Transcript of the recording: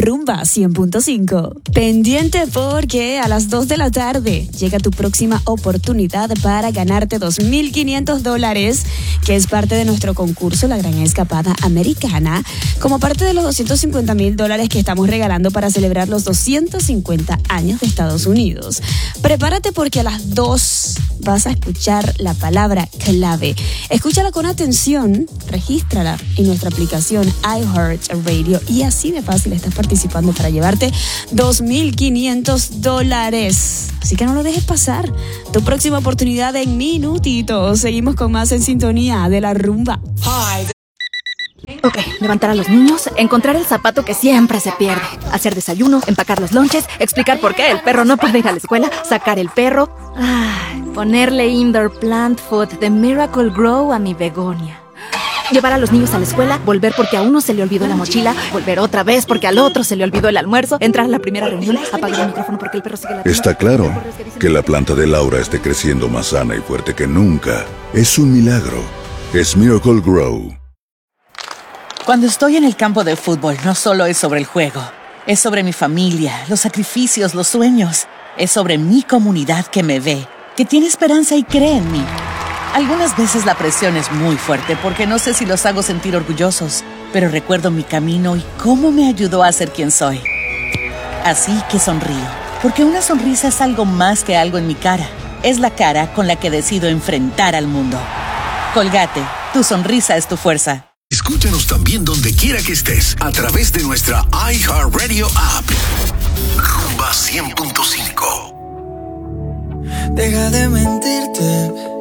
Rumba 100.5. Pendiente porque a las 2 de la tarde llega tu próxima oportunidad para ganarte $2,500, que es parte de nuestro concurso La Gran Escapada Americana, como parte de los $250,000 que estamos regalando para celebrar los 250 años de Estados Unidos. Prepárate porque a las 2 vas a escuchar la palabra clave. Escúchala con atención, regístrala en nuestra aplicación iHeartRadio y así de fácil estás participando para llevarte $2,500. Así que no lo dejes pasar. Tu próxima oportunidad en minutitos. Seguimos con más en sintonía de la rumba. Ok, levantar a los niños, encontrar el zapato que siempre se pierde, hacer desayuno, empacar los lonches, explicar por qué el perro no puede ir a la escuela, sacar el perro, ponerle indoor plant food de Miracle Grow a mi begonia. Llevar a los niños a la escuela, volver porque a uno se le olvidó la mochila, volver otra vez porque al otro se le olvidó el almuerzo, entrar a la primera reunión, apagar el micrófono porque el perro sigue latiendo. Está claro que la planta de Laura esté creciendo más sana y fuerte que nunca. Es un milagro. Es Miracle Grow. Cuando estoy en el campo de fútbol, no solo es sobre el juego. Es sobre mi familia, los sacrificios, los sueños. Es sobre mi comunidad que me ve, que tiene esperanza y cree en mí. Algunas veces la presión es muy fuerte porque no sé si los hago sentir orgullosos, pero recuerdo mi camino y cómo me ayudó a ser quien soy. Así que sonrío, porque una sonrisa es algo más que algo en mi cara. Es la cara con la que decido enfrentar al mundo. Colgate, tu sonrisa es tu fuerza. Escúchanos también donde quiera que estés a través de nuestra iHeartRadio app. Rumba 100.5. Deja de mentirte.